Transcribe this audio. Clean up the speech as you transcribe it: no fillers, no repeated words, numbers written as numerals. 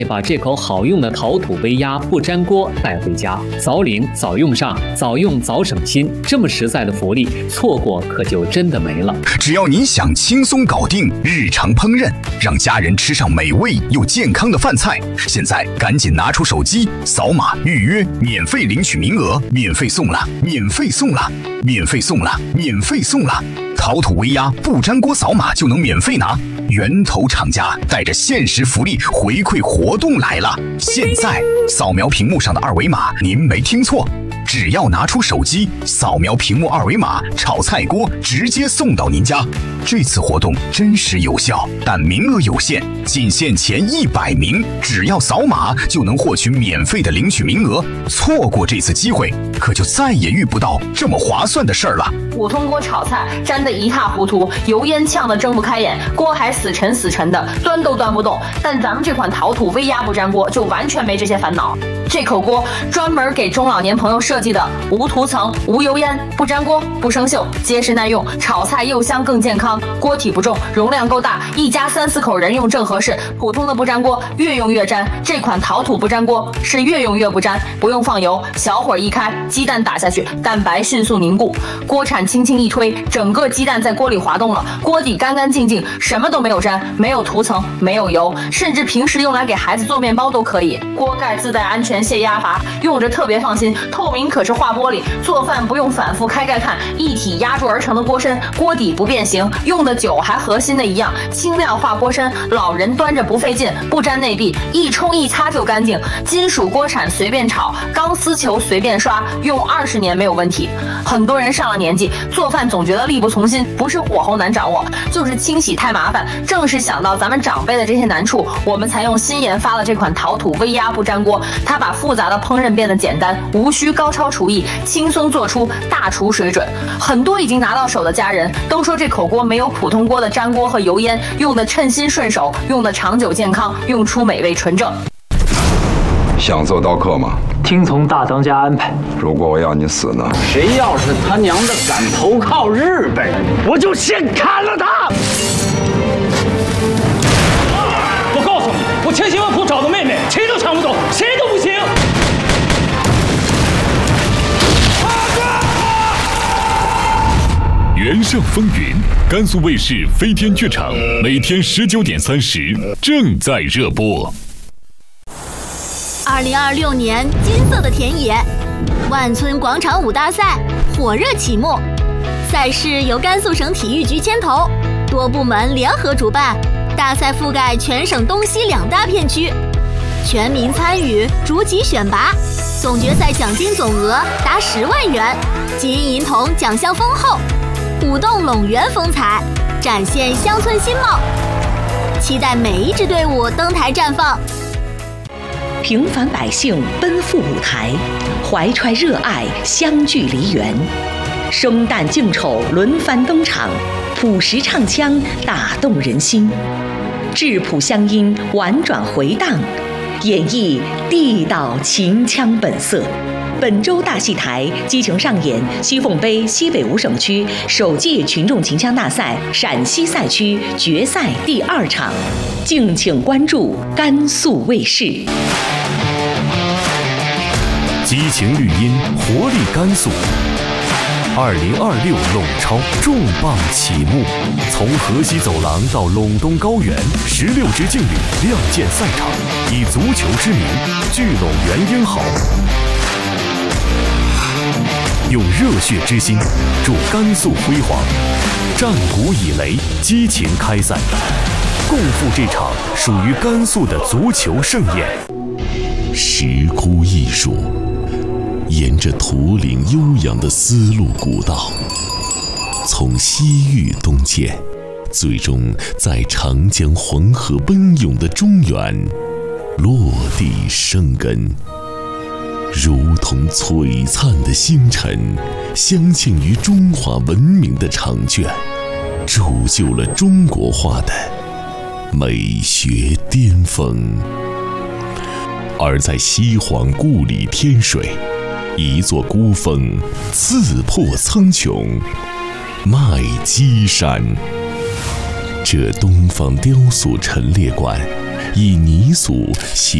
把这口好用的陶土微压不粘锅带回家，早领早用上，早用早省心。这么实在的福利，错过可就真的没了。 只要您想轻松搞定日常烹饪，让家人吃上美味又健康的饭菜，现在赶紧拿出手机，扫码预约，免费领取名额，免费送了，免费送了，免费送了，免费送了！陶土微压不粘锅扫码就能免费拿。源头厂家带着限时福利回馈活动来了！现在扫描屏幕上的二维码，您没听错，只要拿出手机扫描屏幕二维码，炒菜锅直接送到您家。这次活动真实有效，但名额有限，仅限前100名，只要扫码就能获取免费的领取名额。错过这次机会，可就再也遇不到这么划算的事儿了。 普通锅炒菜粘得一塌糊涂，油烟呛得睁不开眼，锅还死沉的，端都端不动。但咱们这款陶土微压不粘锅就完全没这些烦恼。这口锅专门给中老年朋友设计的，无涂层、无油烟、不粘锅、不生锈，结实耐用，炒菜又香更健康。锅体不重，容量够大，一家3、4口人用正合适。普通的不粘锅越用越粘，这款陶土不粘锅是越用越不粘，不用放油，小火一开，鸡蛋打下去，蛋白迅速凝固，锅铲轻轻一推，整个鸡蛋在锅里滑动了，锅底干干净净，什么都没有粘，没有涂层，没有油，甚至平时用来给孩子做面包都可以。锅盖自带安全泄压阀，用着特别放心，透明可视化玻璃，做饭不用反复开盖看，一体压铸而成的锅身，锅底不变形，用的久还和新的一样，轻量化锅身，老人端着不费劲，不粘内壁，一冲一擦就干净。金属锅铲随便炒，钢丝球随便刷，用20年没有问题。很多人上了年纪，做饭总觉得力不从心，不是火候难掌握，就是清洗太麻烦。正是想到咱们长辈的这些难处，我们才用新研发了这款陶土微压不粘锅。它把复杂的烹饪变得简单，无需高超厨艺，轻松做出大厨水准。很多已经拿到手的家人都说，这口锅没有普通锅的粘锅和油烟，用的称心顺手，用的长久健康，用出美味纯正。 想做刀客吗？ 听从大当家安排。 如果我要你死呢？ 谁要是他娘的敢投靠日本人，我就先砍了他！我告诉你，我千辛万苦找的妹妹，谁都抢不走，谁都不行。 原上风云，甘肃卫视飞天剧场，每天19点30正在热播。 2026年金色的田野，万村广场舞大赛火热启幕。赛事由甘肃省体育局牵头，多部门联合主办。大赛覆盖全省东西2大片区，全民参与，逐级选拔。总决赛奖金总额达10万元，金银铜奖项丰厚，舞动陇原风采，展现乡村新貌。期待每一支队伍登台绽放。 平凡百姓奔赴舞台，怀揣热爱相聚梨园，生旦净丑轮番登场，朴实唱腔打动人心，质朴乡音婉转回荡，演绎地道秦腔本色。本周大戏台激情上演西凤杯西北5省区首届群众秦腔大赛陕西赛区决赛第2场，敬请关注甘肃卫视。 激情绿茵，活力甘肃。2026陇超重磅启幕，从河西走廊到陇东高原，16支劲旅亮剑赛场，以足球之名聚拢原英豪，用热血之心助甘肃辉煌。战鼓以雷，激情开赛，共赴这场属于甘肃的足球盛宴。 石窟艺术，沿着图岭悠扬的丝路古道，从西域东渐，最终在长江黄河奔涌的中原落地生根，如同璀璨的星辰，镶嵌于中华文明的长卷，铸就了中国画的美学巅峰。而在西黄故里天水，一座孤峰刺破苍穹，迈稽山。这东方雕塑陈列馆以泥塑